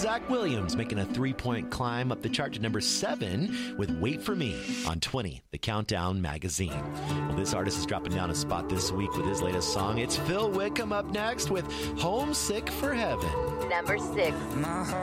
Zach Williams making a 3-point climb up the chart to number 7 with Wait For Me on 20, the Countdown magazine. Well, this artist is dropping down a spot this week with his latest song. It's Phil Wickham up next with Homesick for Heaven. Number 6. My heart